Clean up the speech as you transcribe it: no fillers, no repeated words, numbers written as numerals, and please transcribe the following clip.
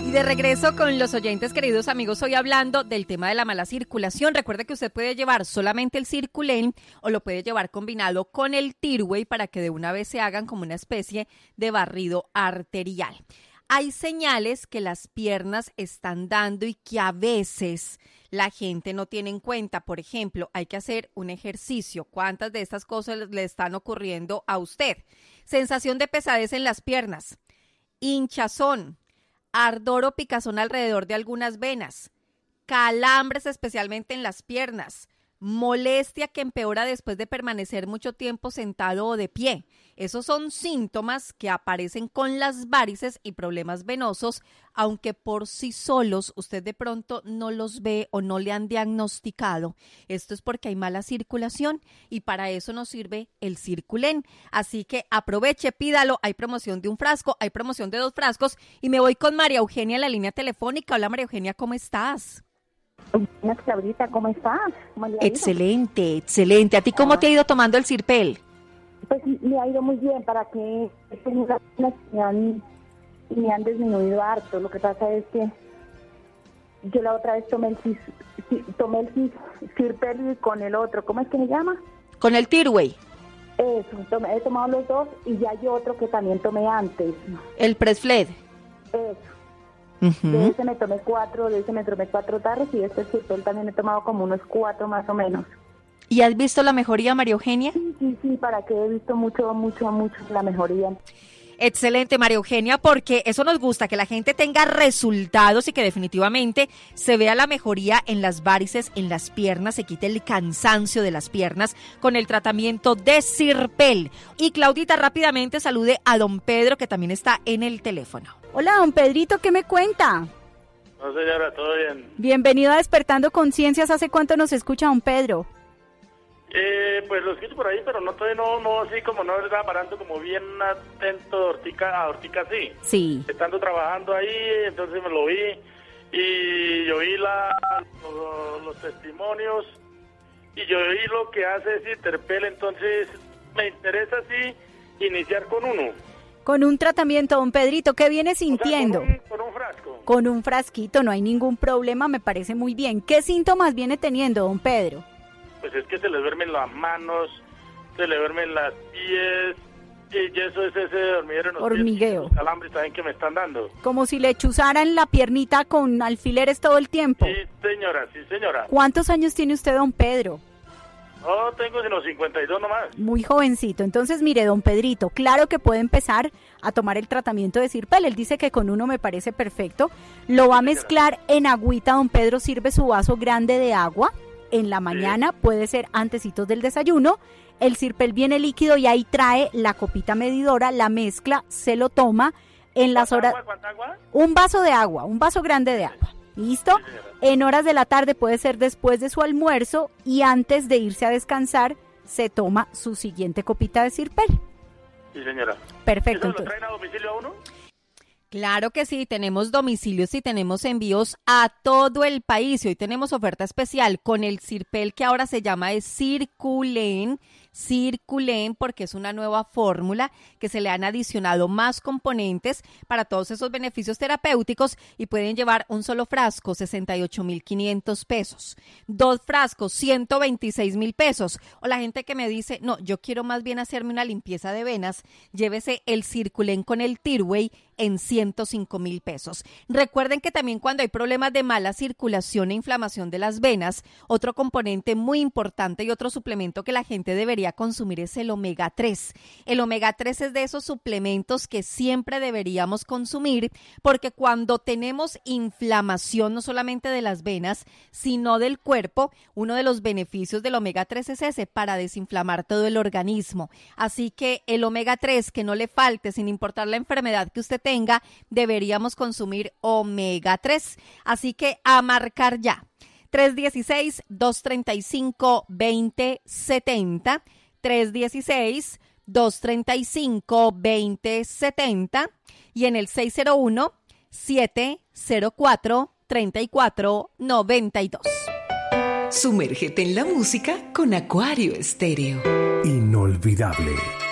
Y de regreso con los oyentes, queridos amigos, hoy hablando del tema de la mala circulación. Recuerde que usted puede llevar solamente el Circulen o lo puede llevar combinado con el Tirway para que de una vez se hagan como una especie de barrido arterial. Hay señales que las piernas están dando y que a veces la gente no tiene en cuenta. Por ejemplo, hay que hacer un ejercicio. ¿Cuántas de estas cosas le están ocurriendo a usted? Sensación de pesadez en las piernas, hinchazón, ardor o picazón alrededor de algunas venas, calambres especialmente en las piernas, molestia que empeora después de permanecer mucho tiempo sentado o de pie. Esos son síntomas que aparecen con las varices y problemas venosos, aunque por sí solos usted de pronto no los ve o no le han diagnosticado. Esto es porque hay mala circulación y para eso nos sirve el Circulen. Así que aproveche, pídalo. Hay promoción de un frasco, hay promoción de 2 frascos y me voy con María Eugenia en la línea telefónica. Hola María Eugenia, ¿cómo estás? Claudita, ¿cómo estás? Excelente, excelente. ¿A ti cómo te ha ido tomando el Sirpel? Pues me ha ido muy bien, para que me han disminuido harto. Lo que pasa es que yo la otra vez tomé el Sirpel con el otro, ¿cómo es que se llama? Con el Tirway. Eso, he tomado los dos y ya hay otro que también tomé antes. El Presfled. Eso. Uh-huh. De ese me tomé 4 tarros y este Sirpel también he tomado como unos 4 más o menos. ¿Y has visto la mejoría, María Eugenia? Sí, para que he visto mucho la mejoría. Excelente, María Eugenia, porque eso nos gusta, que la gente tenga resultados y que definitivamente se vea la mejoría en las varices, en las piernas, se quite el cansancio de las piernas con el tratamiento de Sirpel. Y Claudita, rápidamente salude a don Pedro, que también está en el teléfono. Hola, don Pedrito, ¿qué me cuenta? No, señora, todo bien. Bienvenido a Despertando Conciencias. ¿Hace cuánto nos escucha don Pedro? Pues lo escucho por ahí, pero no así como no estaba parando como bien atento a Hortica sí. Sí. Estando trabajando ahí, entonces me lo vi y yo vi los testimonios y yo vi lo que hace Sirpel, entonces me interesa sí iniciar con uno. Con un tratamiento, don Pedrito, ¿qué viene sintiendo? O sea, con un frasco. Con un frasquito, no hay ningún problema, me parece muy bien. ¿Qué síntomas viene teniendo, don Pedro? Pues es que se le duermen las manos, se le duermen las pies, y eso es ese hormigueo. Los calambres también que me están dando. Como si le chuzaran la piernita con alfileres todo el tiempo. Sí, señora. ¿Cuántos años tiene usted, don Pedro? No, tengo sino 52 nomás. Muy jovencito. Entonces, mire, don Pedrito, claro que puede empezar a tomar el tratamiento de Sirpel. Él dice que con uno me parece perfecto. Lo va a mezclar en agüita, don Pedro, sirve su vaso grande de agua. En la mañana, puede ser antecitos del desayuno, el Sirpel viene líquido y ahí trae la copita medidora, la mezcla, se lo toma en las horas... ¿Cuánta agua? Un vaso de agua, un vaso grande de agua, ¿listo? Sí, en horas de la tarde puede ser después de su almuerzo y antes de irse a descansar, se toma su siguiente copita de Sirpel. Sí, señora. Perfecto. ¿Eso lo traen a domicilio a uno? Claro que sí, tenemos domicilios y tenemos envíos a todo el país. Y hoy tenemos oferta especial con el Sirpel, que ahora se llama Circulen, porque es una nueva fórmula que se le han adicionado más componentes para todos esos beneficios terapéuticos y pueden llevar un solo frasco, 68,500 pesos, 2 frascos, 126,000 pesos. O la gente que me dice, no, yo quiero más bien hacerme una limpieza de venas, llévese el Circulen con el Tirway en 105,000 pesos. Recuerden que también cuando hay problemas de mala circulación e inflamación de las venas, otro componente muy importante y otro suplemento que la gente debería consumir es el omega 3. El omega 3 es de esos suplementos que siempre deberíamos consumir porque cuando tenemos inflamación no solamente de las venas, sino del cuerpo, uno de los beneficios del omega 3 es ese, para desinflamar todo el organismo. Así que el omega 3, que no le falte sin importar la enfermedad que usted tenga, deberíamos consumir omega 3. Así que a marcar ya. 316-235-2070, 316-235-2070 y en el 601-704-3492. Sumérgete en la música con Acuario Estéreo. Inolvidable.